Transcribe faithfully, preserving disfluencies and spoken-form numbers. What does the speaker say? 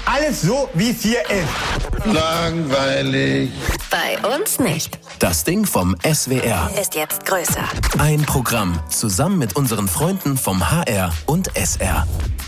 alles so, wie es hier ist. Langweilig. Bei uns nicht. Das Ding vom S W R Ist jetzt größer. Ein Programm zusammen mit unseren Freunden vom H R und S R.